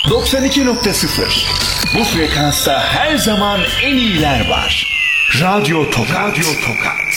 92.0. Bu frekansta her zaman en iyiler var. Radyo Tokat. Radyo Tokat.